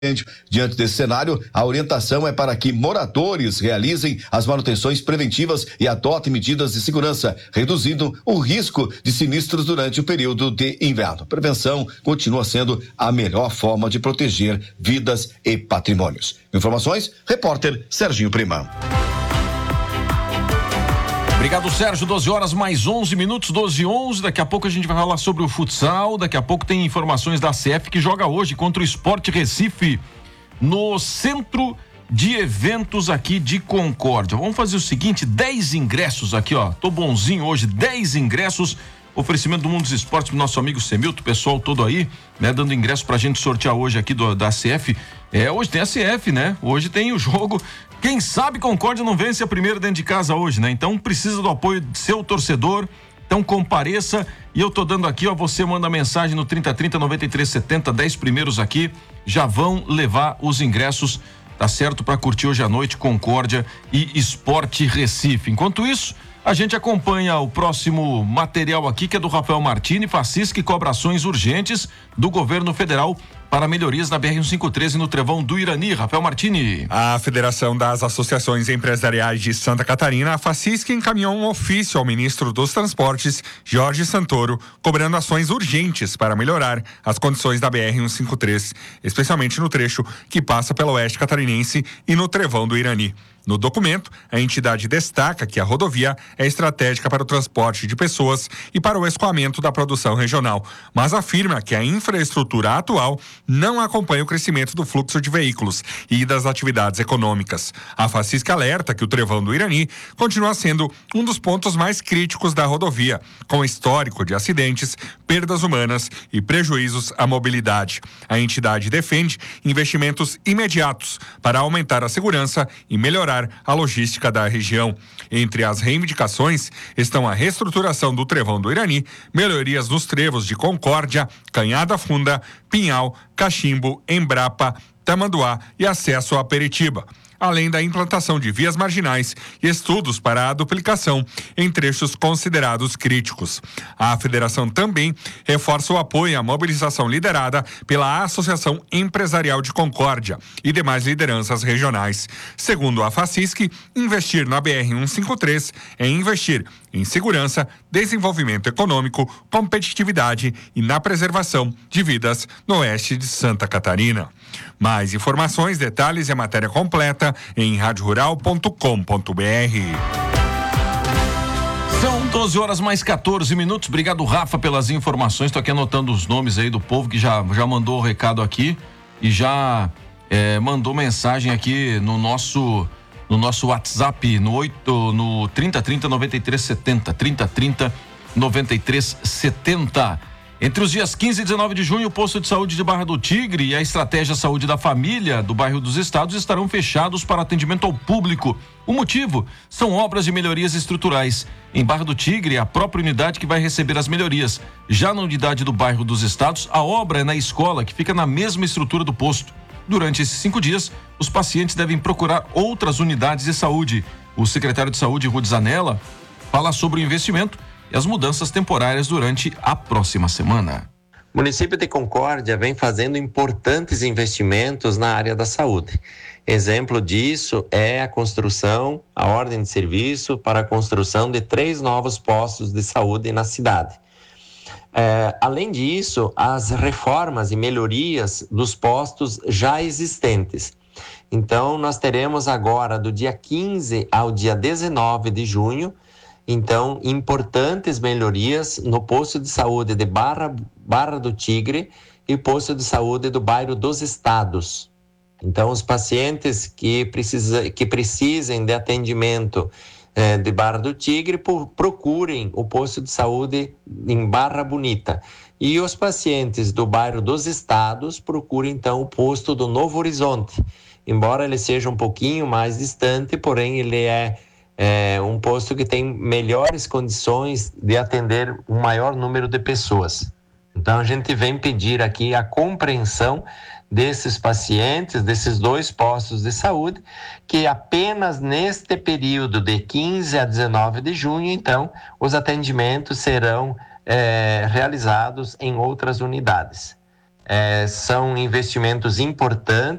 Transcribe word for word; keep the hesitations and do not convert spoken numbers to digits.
Diante desse cenário, a orientação é para que moradores realizem as manutenções preventivas e adotem medidas de segurança, reduzindo o risco de sinistros durante o período de inverno. Prevenção continua sendo a melhor forma de proteger vidas e patrimônios. Informações, repórter Serginho Prima. Obrigado, Sérgio. doze horas mais onze minutos, doze e onze. Daqui a pouco a gente vai falar sobre o futsal. Daqui a pouco tem informações da C F que joga hoje contra o Sport Recife no Centro de Eventos aqui de Concórdia. Vamos fazer o seguinte: dez ingressos aqui, ó. Tô bonzinho hoje, dez ingressos. Oferecimento do Mundo dos Esportes pro nosso amigo Semilton, pessoal todo aí, né? Dando ingresso pra gente sortear hoje aqui do, da C F. É, hoje tem a C F, né? Hoje tem o jogo. Quem sabe Concórdia não vence a primeira dentro de casa hoje, né? Então precisa do apoio de seu torcedor. Então compareça. E eu tô dando aqui, ó. Você manda mensagem no trinta trinta, noventa e três setenta. dez primeiros aqui já vão levar os ingressos, tá certo? Pra curtir hoje à noite Concórdia e Sport Recife. Enquanto isso, a gente acompanha o próximo material aqui, que é do Rafael Martini. Facis que cobra ações urgentes do governo federal para melhorias na B R cento e cinquenta e três e no Trevão do Irani. Rafael Martini. A Federação das Associações Empresariais de Santa Catarina, a Facis, que encaminhou um ofício ao ministro dos Transportes, Jorge Santoro, cobrando ações urgentes para melhorar as condições da B R cento e cinquenta e três, especialmente no trecho que passa pelo oeste catarinense e no Trevão do Irani. No documento, a entidade destaca que a rodovia é estratégica para o transporte de pessoas e para o escoamento da produção regional, mas afirma que a infraestrutura atual não acompanha o crescimento do fluxo de veículos e das atividades econômicas. A Facis alerta que o Trevão do Irani continua sendo um dos pontos mais críticos da rodovia, com histórico de acidentes, perdas humanas e prejuízos à mobilidade. A entidade defende investimentos imediatos para aumentar a segurança e melhorar a logística da região. Entre as reivindicações estão a reestruturação do Trevão do Irani, melhorias nos trevos de Concórdia, Canhada Funda, Pinhal, Cachimbo, Embrapa, Tamanduá e acesso a Peritiba, além da implantação de vias marginais e estudos para a duplicação em trechos considerados críticos. A federação também reforça o apoio à mobilização liderada pela Associação Empresarial de Concórdia e demais lideranças regionais. Segundo a Facisc, investir na B R cento e cinquenta e três é investir em segurança, desenvolvimento econômico, competitividade e na preservação de vidas no oeste de Santa Catarina. Mais informações, detalhes e a matéria completa em rádio rural ponto com ponto b r. São doze horas mais quatorze minutos. Obrigado, Rafa, pelas informações. Estou aqui anotando os nomes aí do povo que já, já mandou o recado aqui e já é, mandou mensagem aqui no nosso no nosso WhatsApp no oito no trinta trinta, noventa e três setenta, trinta trinta, noventa e três setenta. Entre os dias quinze e dezenove de junho, o posto de saúde de Barra do Tigre e a estratégia Saúde da Família do bairro dos Estados estarão fechados para atendimento ao público. O motivo são obras de melhorias estruturais. Em Barra do Tigre, é a própria unidade que vai receber as melhorias. Já na unidade do bairro dos Estados, a obra é na escola, que fica na mesma estrutura do posto. Durante esses cinco dias, os pacientes devem procurar outras unidades de saúde. O secretário de Saúde, Rudi Zanella, fala sobre o investimento e as mudanças temporárias durante a próxima semana. O município de Concórdia vem fazendo importantes investimentos na área da saúde. Exemplo disso é a construção, a ordem de serviço para a construção de três novos postos de saúde na cidade. É, além disso, as reformas e melhorias dos postos já existentes. Então, nós teremos agora, do dia quinze ao dia dezenove de junho, então, importantes melhorias no posto de saúde de Barra, Barra do Tigre e posto de saúde do bairro dos Estados. Então, os pacientes que, precisa, que precisem de atendimento eh, de Barra do Tigre, por, procurem o posto de saúde em Barra Bonita. E os pacientes do bairro dos Estados procurem, então, o posto do Novo Horizonte. Embora ele seja um pouquinho mais distante, porém ele é É um posto que tem melhores condições de atender um maior número de pessoas. Então, a gente vem pedir aqui a compreensão desses pacientes, desses dois postos de saúde, que apenas neste período de quinze a dezenove de junho, então, os atendimentos serão é, realizados em outras unidades. É, são investimentos importantes